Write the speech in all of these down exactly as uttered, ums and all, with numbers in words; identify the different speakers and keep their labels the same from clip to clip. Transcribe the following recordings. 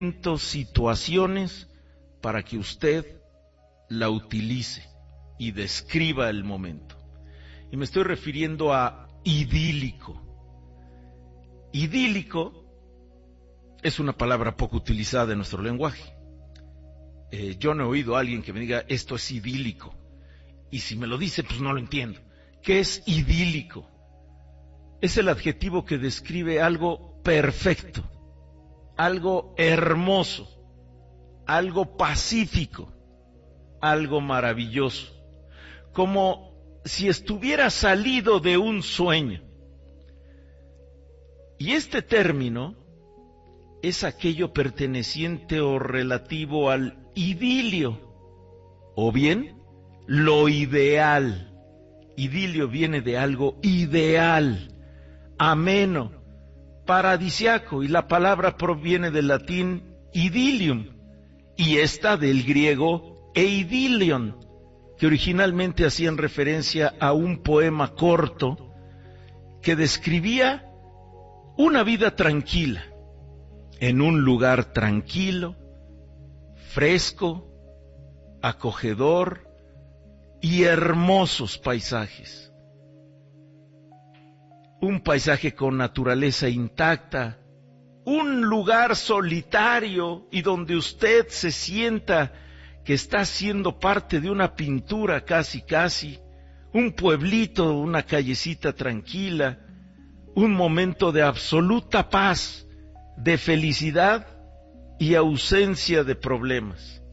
Speaker 1: situaciones para que usted la utilice y describa el momento. Y me estoy refiriendo a idílico. Idílico es una palabra poco utilizada en nuestro lenguaje. Eh, yo no he oído a alguien que me diga, esto es idílico. Y si me lo dice, pues no lo entiendo. ¿Qué es idílico? Es el adjetivo que describe algo perfecto, algo hermoso, algo pacífico, algo maravilloso, como si estuviera salido de un sueño. Y este término es aquello perteneciente o relativo al idilio, o bien lo ideal. Idilio viene de algo ideal, ameno, paradisiaco, y la palabra proviene del latín idilium, y esta del griego eidilion, que originalmente hacían referencia a un poema corto que describía una vida tranquila, en un lugar tranquilo, fresco, acogedor y hermosos paisajes. Un paisaje con naturaleza intacta, un lugar solitario y donde usted se sienta que está siendo parte de una pintura casi casi, un pueblito, una callecita tranquila, un momento de absoluta paz, de felicidad y ausencia de problemas.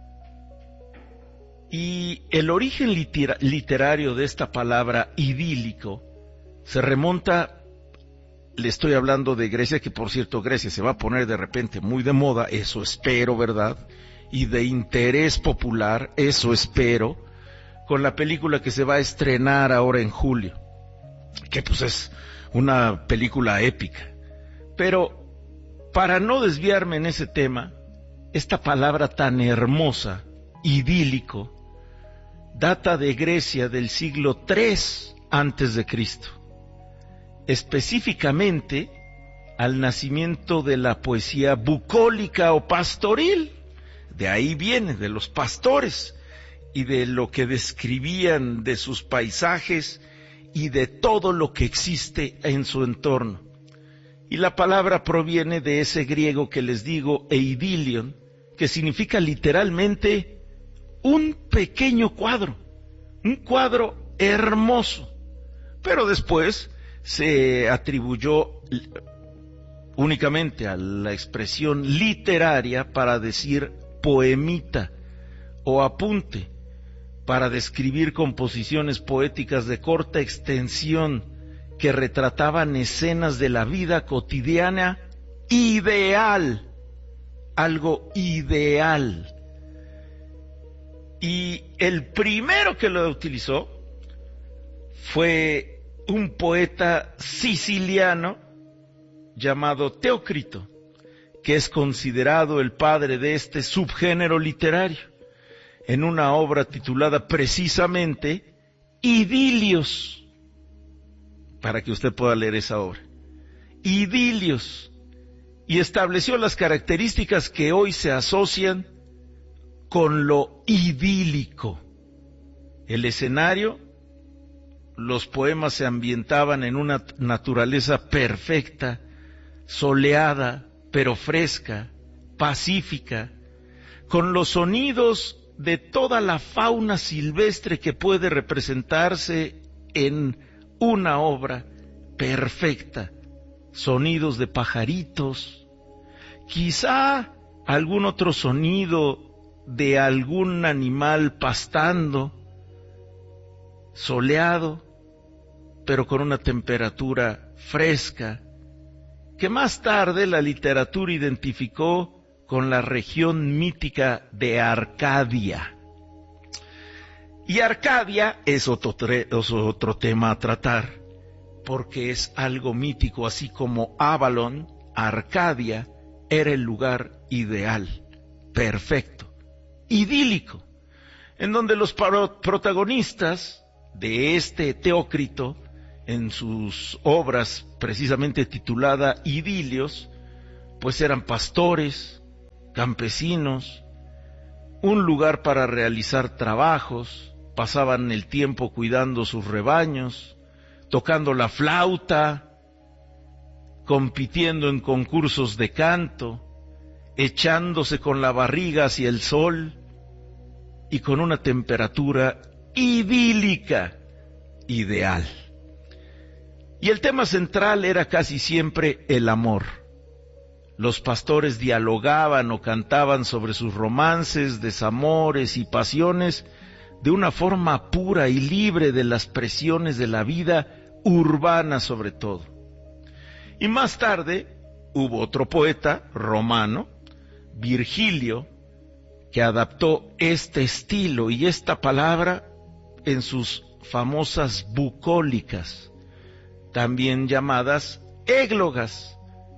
Speaker 1: Y el origen litera- literario de esta palabra idílico se remonta, le estoy hablando de Grecia, que por cierto Grecia se va a poner de repente muy de moda, eso espero, ¿verdad? Y de interés popular, eso espero, con la película que se va a estrenar ahora en julio, que pues es una película épica. Pero para no desviarme en ese tema, esta palabra tan hermosa, idílico, data de Grecia del siglo tres antes de Cristo. Específicamente al nacimiento de la poesía bucólica o pastoril. De ahí viene, de los pastores y de lo que describían de sus paisajes y de todo lo que existe en su entorno. Y la palabra proviene de ese griego que les digo, eidilion, que significa literalmente un pequeño cuadro, un cuadro hermoso, pero después se atribuyó únicamente a la expresión literaria para decir poemita o apunte, para describir composiciones poéticas de corta extensión que retrataban escenas de la vida cotidiana ideal, algo ideal. Y el primero que lo utilizó fue un poeta siciliano llamado Teócrito, que es considerado el padre de este subgénero literario, en una obra titulada precisamente Idilios, para que usted pueda leer esa obra. Idilios, y estableció las características que hoy se asocian con lo idílico. El escenario, los poemas se ambientaban en una naturaleza perfecta, soleada, pero fresca, pacífica, con los sonidos de toda la fauna silvestre que puede representarse en una obra perfecta, sonidos de pajaritos, quizá algún otro sonido de algún animal pastando, soleado, pero con una temperatura fresca, que más tarde la literatura identificó con la región mítica de Arcadia. Y Arcadia es otro, es otro tema a tratar, porque es algo mítico, así como Avalon, Arcadia era el lugar ideal, perfecto, idílico, en donde los protagonistas de este Teócrito, en sus obras precisamente titulada Idilios, pues eran pastores, campesinos, un lugar para realizar trabajos, pasaban el tiempo cuidando sus rebaños, tocando la flauta, compitiendo en concursos de canto, echándose con la barriga hacia el sol y con una temperatura idílica, ideal. Y el tema central era casi siempre el amor. Los pastores dialogaban o cantaban sobre sus romances, desamores y pasiones de una forma pura y libre de las presiones de la vida urbana sobre todo. Y más tarde hubo otro poeta romano, Virgilio, que adaptó este estilo y esta palabra en sus famosas bucólicas, también llamadas églogas,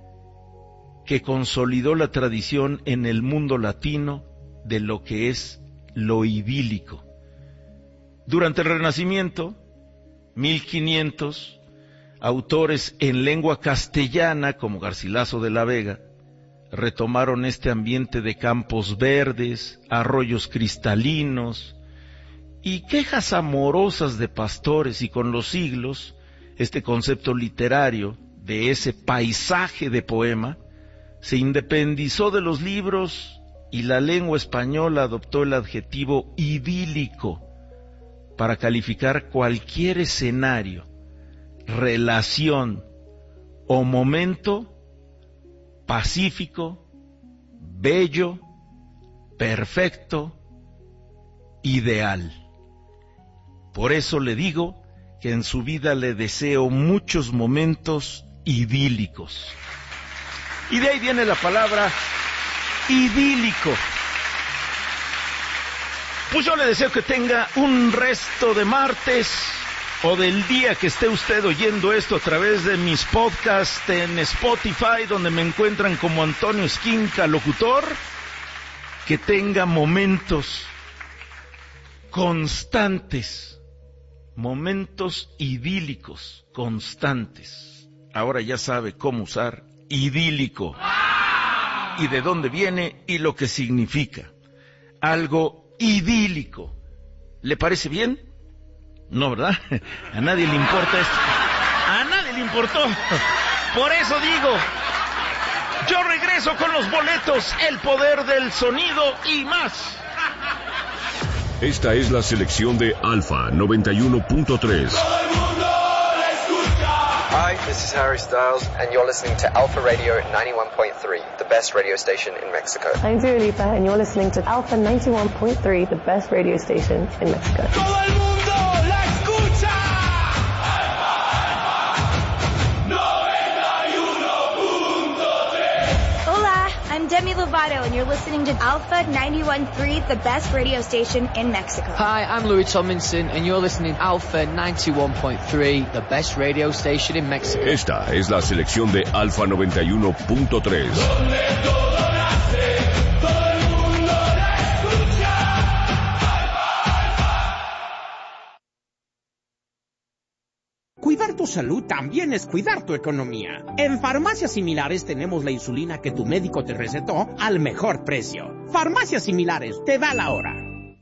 Speaker 1: que consolidó la tradición en el mundo latino de lo que es lo idílico. Durante el Renacimiento, mil quinientos, autores en lengua castellana como Garcilaso de la Vega retomaron este ambiente de campos verdes, arroyos cristalinos y quejas amorosas de pastores, y con los siglos este concepto literario de ese paisaje de poema se independizó de los libros y la lengua española adoptó el adjetivo idílico para calificar cualquier escenario, relación o momento pacífico, bello, perfecto, ideal. Por eso le digo que en su vida le deseo muchos momentos idílicos. Y de ahí viene la palabra idílico. Pues yo le deseo que tenga un resto de martes o del día que esté usted oyendo esto a través de mis podcasts en Spotify, donde me encuentran como Antonio Esquinca, locutor, que tenga momentos constantes, momentos idílicos, constantes. Ahora ya sabe cómo usar idílico y de dónde viene y lo que significa. Algo idílico. ¿Le parece bien? No, ¿verdad? A nadie le importa esto. A nadie le importó. Por eso digo, yo regreso con los boletos, el poder del sonido y más.
Speaker 2: Esta es la selección de Alfa noventa y uno punto tres.
Speaker 3: Hi, this is Harry Styles, and you're listening to Alpha Radio ninety-one point three, the best radio station in Mexico.
Speaker 4: I'm Dua Lipa, and you're listening to Alpha ninety-one point three, the best radio station in Mexico.
Speaker 5: ¡Todo el mundo la escucha! noventa y uno punto tres.
Speaker 6: Hola, I'm Demi Lovato, and you're listening to Alpha ninety-one point three, the best radio station in Mexico.
Speaker 7: Hi, I'm Louis Tomlinson, and you're listening to Alpha ninety-one point three, the best radio station in Mexico.
Speaker 2: Esta es la selección de Alfa noventa y uno punto tres.
Speaker 5: Donde todo nace, todo el mundo la escucha. Alfa, Alfa.
Speaker 8: Cuidar tu salud también es cuidar tu economía. En Farmacias Similares tenemos la insulina que tu médico te recetó al mejor precio. Farmacias Similares, te da la hora.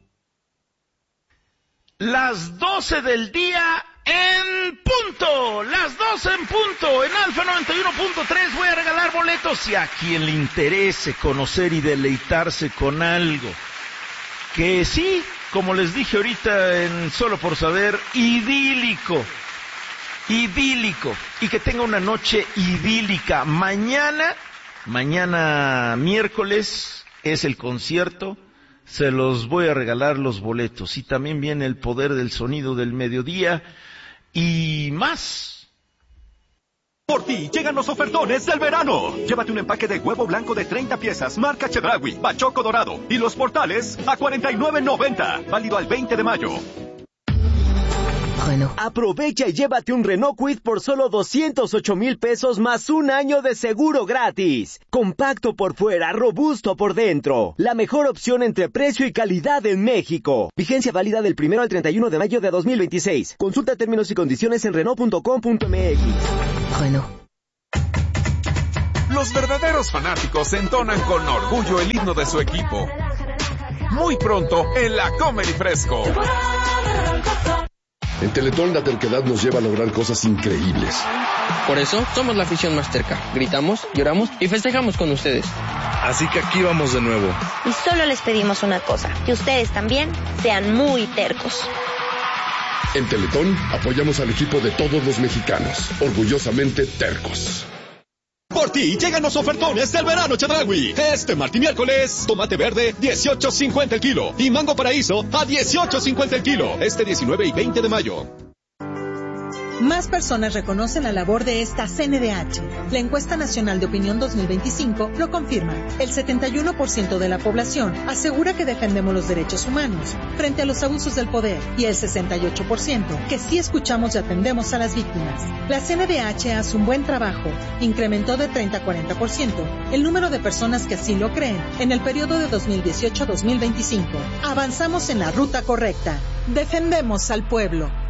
Speaker 1: Las doce del día en punto. Las doce en punto. En Alfa noventa y uno punto tres voy a regalar boletos y a quien le interese conocer y deleitarse con algo que sí, como les dije ahorita en Solo por Saber, idílico. Idílico, y que tenga una noche idílica. Mañana, mañana miércoles es el concierto, se los voy a regalar los boletos, y también viene el poder del sonido del mediodía, y más.
Speaker 9: Por ti llegan los ofertones del verano. Llévate un empaque de huevo blanco de treinta piezas, marca Chedraui, bachoco dorado, y los portales a cuarenta y nueve noventa, válido al veinte de mayo.
Speaker 10: Renault. Aprovecha y llévate un Renault Kwid por solo doscientos ocho mil pesos más un año de seguro gratis. Compacto por fuera, robusto por dentro. La mejor opción entre precio y calidad en México. Vigencia válida del primero al treinta y uno de mayo de dos mil veintiséis. Consulta términos y condiciones en Renault punto com punto m x. Renault.
Speaker 11: los verdaderos fanáticos entonan con orgullo el himno de su equipo. Muy pronto en la Comedy Fresco.
Speaker 12: En Teletón la terquedad nos lleva a lograr cosas increíbles.
Speaker 13: Por eso somos la afición más terca. Gritamos, lloramos y festejamos con ustedes.
Speaker 14: Así que aquí vamos de nuevo.
Speaker 15: Y solo les pedimos una cosa, que ustedes también sean muy tercos.
Speaker 12: En Teletón apoyamos al equipo de todos los mexicanos, orgullosamente tercos.
Speaker 9: Por ti, llegan los ofertones del verano Chedraui. Este martes y miércoles, tomate verde, dieciocho cincuenta el kilo. Y mango paraíso, a dieciocho cincuenta el kilo. Este diecinueve y veinte de mayo.
Speaker 16: Más personas reconocen la labor de esta C N D H. La encuesta nacional de opinión dos mil veinticinco lo confirma. El setenta y uno por ciento de la población asegura que defendemos los derechos humanos frente a los abusos del poder y el sesenta y ocho por ciento que sí escuchamos y atendemos a las víctimas. La C N D H hace un buen trabajo. Incrementó de treinta a cuarenta por ciento el número de personas que así lo creen en el periodo de dos mil dieciocho a dos mil veinticinco. Avanzamos en la ruta correcta. Defendemos al pueblo.